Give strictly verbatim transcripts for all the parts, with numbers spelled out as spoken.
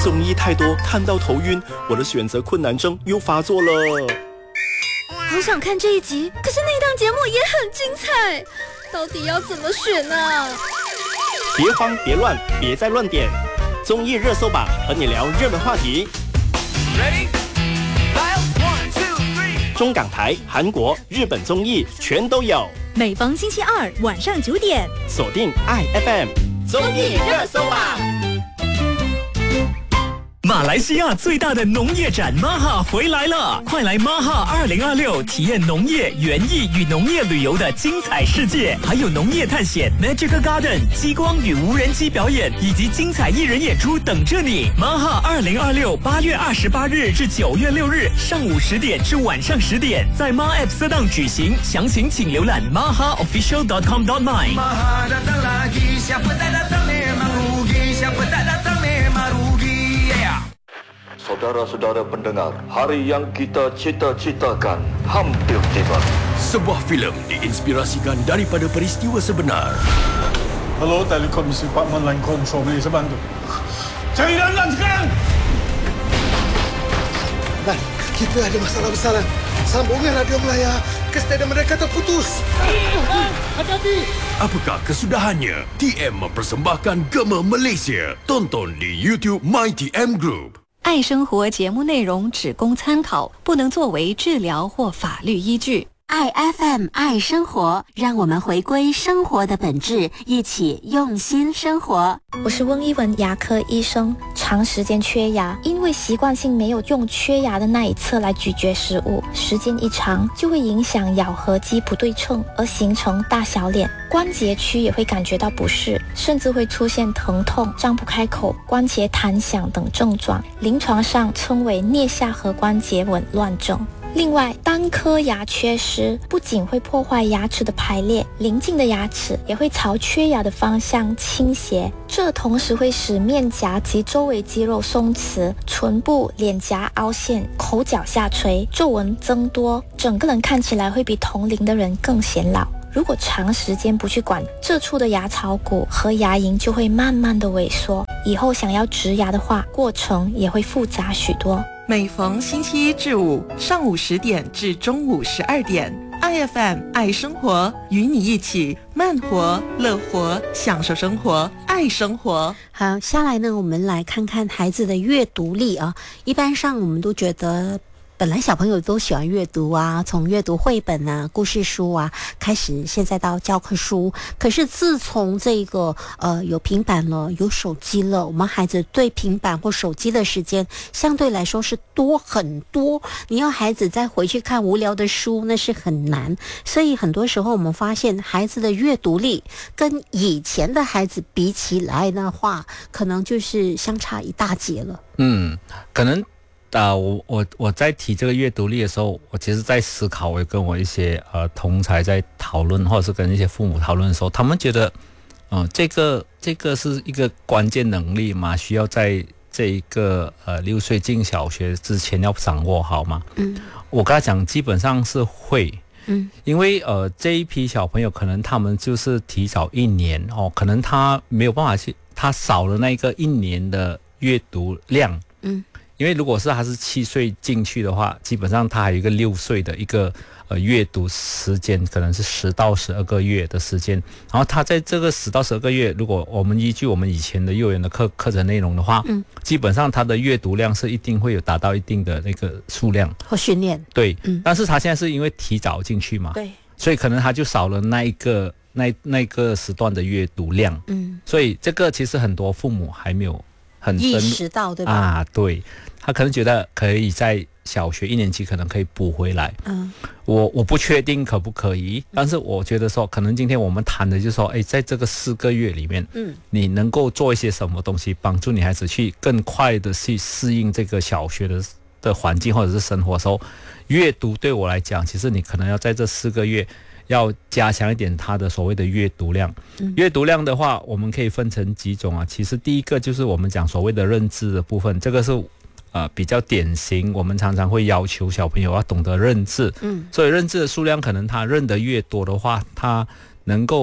综艺太多，看到头晕，我的选择困难症又发作了。 好想看这一集，可是那档节目也很精彩，到底要怎么选呢？ 别慌别乱，别再乱点，综艺热搜榜和你聊热门话题。Ready? One, two, three. 中港台、韩国、日本综艺全都有。 每逢星期二晚上九点， 锁定爱 F M 综艺热搜榜。 马来西亚最大的农业展 Maha 回来了，快来 Maha 二零二六体验农业、园艺与农业旅游的精彩世界，还有农业探险、Magical Garden、激光与无人机表演以及精彩艺人演出等着你。Maha 二零二六八月二十八日至九月六日上午十点至晚上十点，在 Maha App Sedang 举行，详情请浏览 maha official dot com dot my。 Maha datang lagi, siapa tak datang memang rugi, siapa tak datang memang rugi。 Saudara-saudara pendengar, hari yang kita cita-citakan hampir tiba. Sebuah filem diinspirasikan daripada peristiwa sebenar. Hello, Telekomisi Department Line Control, Malaysia bantu. Cari Lan sekarang! Lan, kita ada masalah besar, Lan. Sambungan radio Melaya ke stadium mereka terputus. Lan, hati-hati! Apakah kesudahannya? T M mempersembahkan Gema Malaysia. Tonton di YouTube My T M Group。 爱生活节目内容只供参考，不能作为治疗或法律依据。 爱 F M 爱生活，让我们回归生活的本质，一起用心生活。 我是温一文牙科医生，长时间缺牙，因为习惯性没有用缺牙的那一侧来咀嚼食物，时间一长就会影响咬合肌不对称，而形成大小脸，关节区也会感觉到不适，甚至会出现疼痛、张不开口、关节弹响等症状，临床上称为颞下颌关节紊乱症。另外，单颗牙缺失不仅会破坏牙齿的排列，邻近的牙齿也会朝缺牙的方向倾斜，这同时会使面颊及周围肌肉松弛，唇部、脸颊凹陷，口角下垂，皱纹增多，整个人看起来会比同龄的人更显老。如果长时间不去管，这处的牙槽骨和牙龈就会慢慢的萎缩，以后想要植牙的话，过程也会复杂许多。 每逢星期一至五上午十点至中午十二点 ，I F M 爱生活，与你一起慢活、乐活，享受生活，爱生活。 好，下来呢，我们来看看孩子的阅读力啊。一般上我们都觉得，本来小朋友都喜欢阅读啊，从阅读绘本啊、故事书啊开始，现在到教科书。可是自从这个呃有平板了、有手机了，我们孩子对平板或手机的时间相对来说是多很多。你要孩子再回去看无聊的书，那是很难。所以很多时候我们发现，孩子的阅读力跟以前的孩子比起来的话，可能就是相差一大截了。 嗯，可能。啊、呃，我我我在提这个阅读力的时候，我其实在思考，我跟我一些呃同才在讨论，或者是跟一些父母讨论的时候，他们觉得，嗯、呃，这个这个是一个关键能力嘛，需要在这一个呃六岁进小学之前要掌握好嘛。嗯，我跟他讲，基本上是会。嗯，因为呃这一批小朋友可能他们就是提早一年哦，可能他没有办法去，他少了那个一年的阅读量。嗯。因为如果是他是七岁进去的话，基本上他还有一个六岁的一个呃阅读时间，可能是十到十二个月的时间。然后他在这个十到十二个月，如果我们依据我们以前的幼儿园的课课程内容的话，嗯，基本上他的阅读量是一定会有达到一定的那个数量或训练。 对，嗯，但是他现在是因为提早进去嘛， 对， 所以可能他就少了那一个那那个时段的阅读量。嗯，所以这个其实很多父母还没有很意识到，对吧？ 啊，对。他可能觉得可以在小学一年级可能可以补回来，嗯，我我不确定可不可以，但是我觉得说，可能今天我们谈的就是说，哎，在这个四个月里面，嗯，你能够做一些什么东西，帮助你孩子去更快的去适应这个小学的的环境或者是生活的时候，阅读对我来讲，其实你可能要在这四个月要加强一点他的所谓的阅读量。嗯、阅读量的话，我们可以分成几种啊。其实第一个就是我们讲所谓的认知的部分，这个是呃比较典型，我们常常会要求小朋友要懂得认字。嗯，所以认字的数量可能他认得越多的话，他能够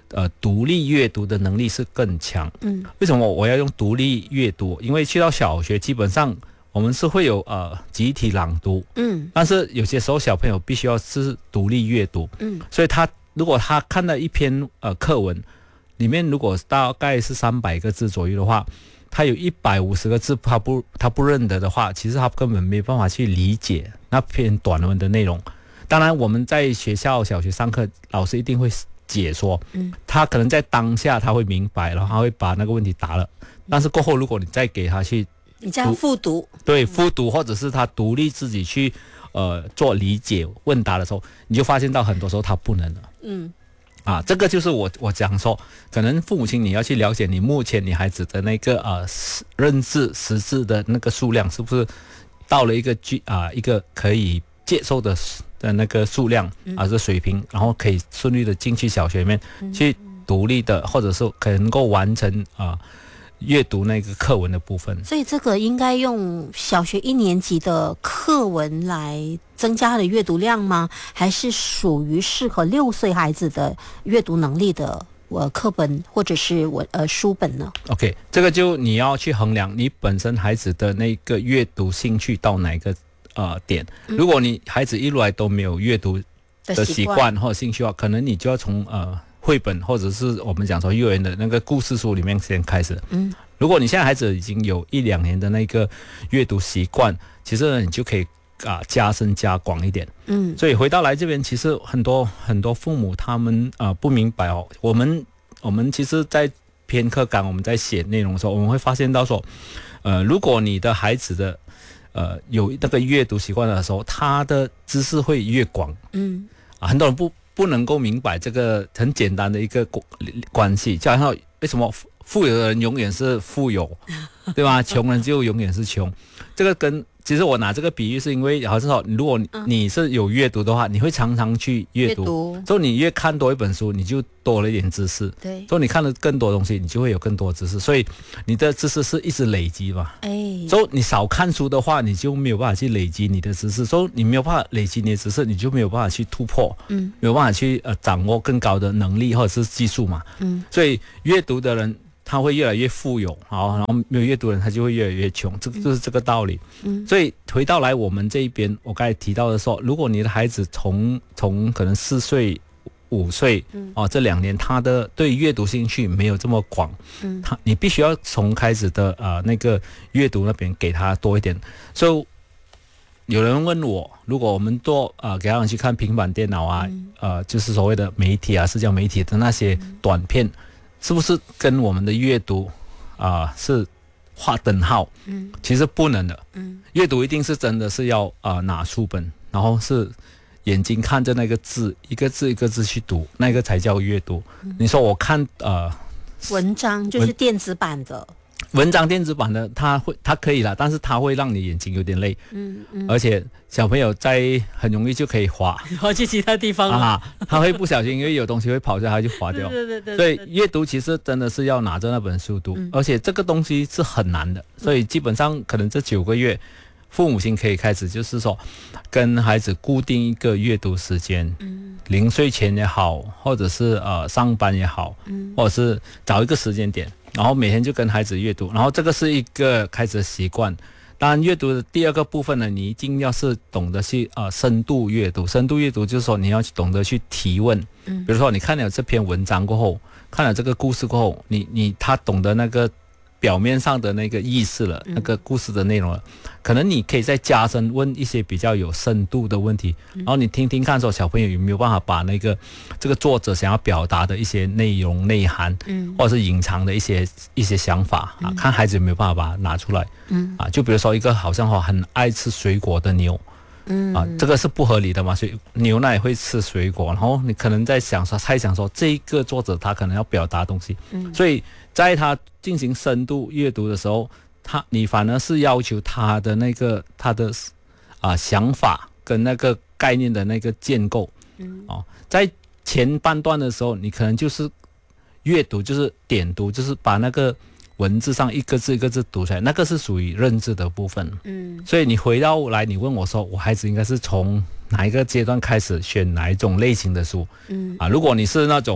呃独立阅读的能力是更强。 嗯， 为什么我要用独立阅读？因为去到小学，基本上我们是会有呃集体朗读， 嗯， 但是有些时候小朋友必须要是独立阅读， 嗯， 所以他如果他看到一篇呃课文，里面如果大概是三百个字左右的话，他有一百五十个字他不他不认得的话，其实他根本没办法去理解那篇短文的内容。当然我们在学校小学上课，老师一定会解说， 嗯， 他可能在当下他会明白，然后他会把那个问题答了，但是过后如果你再给他去你这样复读， 对，复读或者是他独立自己去呃做理解问答的时候，你就发现到很多时候他不能了。 嗯， 啊，这个就是我我讲说，可能父母亲你要去了解你目前你孩子的那个呃认字识字的那个数量是不是到了一个具啊、呃、一个可以接受的的那个数量啊这水平，然后可以顺利的进去小学里面、嗯、去独立的，或者是可能够完成啊。呃阅读那个课文的部分， 所以这个应该用小学一年级的课文来增加的阅读量吗？还是属于适合六岁孩子的阅读能力的呃课本或者是我呃书本呢 ？OK， 这个就你要去衡量你本身孩子的那个阅读兴趣到哪个呃点。如果你孩子一路来都没有阅读的习惯或者兴趣的话，可能你就要从呃。绘本或者是我们讲说幼儿园的那个故事书里面先开始。 嗯， 如果你现在孩子已经有一两年的那个阅读习惯，其实呢你就可以啊、呃、加深加广一点。 嗯， 所以回到来这边，其实很多很多父母他们啊、呃、不明白哦，我们我们其实在篇课纲我们在写内容的时候，我们会发现到说，呃，如果你的孩子的呃有那个阅读习惯的时候，他的知识会越广。 嗯， 啊，很多人不。不能够明白这个很简单的一个关系，就好像为什么富有的人永远是富有，对吧？穷人就永远是穷。这个跟其实我拿这个比喻是因为，好像说，如果你是有阅读的话，你会常常去阅读，所以你越看多一本书，你就多了一点知识。 对， 所以你看了更多东西，你就会有更多知识，所以你的知识是一直累积嘛。 哎， 所以你少看书的话，你就没有办法去累积你的知识，所以你没有办法累积你的知识，你就没有办法去突破， 嗯， 没有办法去呃掌握更高的能力或者是技术嘛。 嗯， 所以阅读的人。他会越来越富有，好，然后没有阅读的人他就会越来越穷，这个就是这个道理。 嗯， 所以回到来我们这一边，我刚才提到的说，如果你的孩子从从可能四岁、五岁， 嗯， 哦，这两年他的对阅读兴趣没有这么广， 嗯， 他你必须要从开始的呃那个阅读那边给他多一点。所以有人问我，如果我们做呃给他们去看平板电脑啊， 嗯、 呃就是所谓的媒体啊、社交媒体的那些短片。嗯，是不是跟我们的阅读啊、呃、是划等号？ 嗯， 其实不能的。 嗯， 阅读一定是真的是要啊、呃、拿书本，然后是眼睛看着那个字，一个字一个字去读，那个才叫阅读。嗯、你说我看呃文章就是电子版的。 文章电子版的，它会它可以啦，但是它会让你眼睛有点累， 嗯嗯， 而且小朋友在很容易就可以滑， 滑去其他地方了啊，他会不小心，因为有东西会跑下来就滑掉， 对对对对， 所以阅读其实真的是要拿着那本书读， 嗯、 而且这个东西是很难的，所以基本上可能这九个月，父母亲可以开始就是说，跟孩子固定一个阅读时间， 嗯， 临睡前也好，或者是呃上班也好， 嗯， 或者是找一个时间点。然后每天就跟孩子阅读，然后这个是一个开始的习惯。当然，阅读的第二个部分呢，你一定要是懂得去呃深度阅读。深度阅读就是说你要去懂得去提问。 嗯， 比如说你看了这篇文章过后，看了这个故事过后，你你他懂得那个表面上的那个意思了， 嗯、 那个故事的内容了，可能你可以再加深问一些比较有深度的问题， 嗯、 然后你听听看说小朋友有没有办法把那个这个作者想要表达的一些内容内涵， 嗯， 或者是隐藏的一些一些想法啊， 嗯、 看孩子有没有办法把它拿出来， 嗯啊，就比如说一个好像很爱吃水果的牛。 嗯啊，这个是不合理的嘛，所以牛奶会吃水果，然后你可能在想说，猜想说这一个作者他可能要表达东西， 嗯， 所以在他进行深度阅读的时候，他你反而是要求他的那个他的啊想法跟那个概念的那个建构， 嗯， 哦，在前半段的时候，你可能就是阅读，就是点读，就是把那个文字上一个字一个字读出来，那个是属于认字的部分。 嗯， 所以你回到来，你问我说，我孩子应该是从哪一个阶段开始选哪一种类型的书？ 嗯， 啊，如果你是那种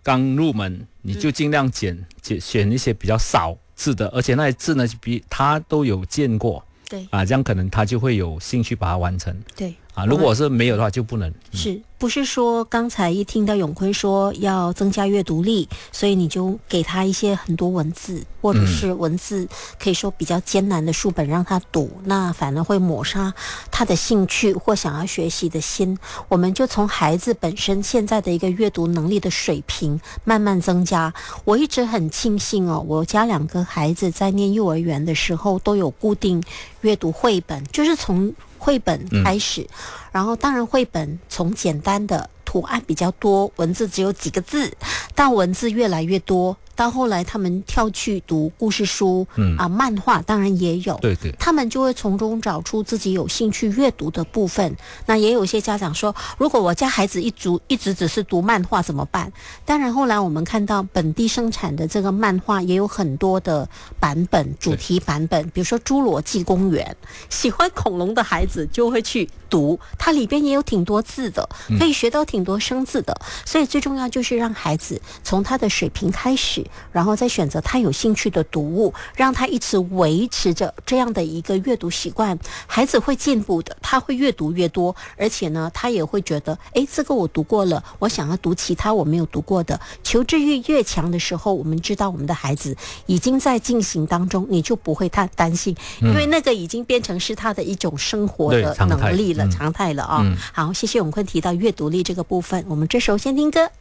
刚入门，你就尽量捡捡选一些比较少字的，而且那些字呢，比他都有见过。 对啊，这样可能他就会有兴趣把它完成。 对啊，如果是没有的话就不能。嗯、 是不是说刚才一听到永坤说要增加阅读力，所以你就给他一些很多文字，或者是文字可以说比较艰难的书本让他读，嗯、那反而会抹杀他的兴趣或想要学习的心。我们就从孩子本身现在的一个阅读能力的水平慢慢增加。我一直很庆幸哦，我家两个孩子在念幼儿园的时候都有固定阅读绘本，就是从绘本开始，嗯、然后当然绘本从简单的图案比较多，文字只有几个字，但文字越来越多。到后来他们跳去读故事书，嗯啊，漫画当然也有， 对对， 他们就会从中找出自己有兴趣阅读的部分。那也有些家长说，如果我家孩子一直一直只是读漫画怎么办？当然后来我们看到本地生产的这个漫画也有很多的版本，主题版本，比如说《侏罗纪公园》，喜欢恐龙的孩子就会去读，它里边也有挺多字的，可以学到挺多生字的。嗯、所以最重要就是让孩子从他的水平开始，然后再选择他有兴趣的读物，让他一直维持着这样的一个阅读习惯。孩子会进步的，他会越读越多，而且呢，他也会觉得，诶，这个我读过了，我想要读其他我没有读过的。求知欲越强的时候，我们知道我们的孩子已经在进行当中，你就不会太担心，因为那个已经变成是他的一种生活的能力了，常态了啊、哦。嗯、好，谢谢永坤提到阅读力这个部分，我们这时候先听歌。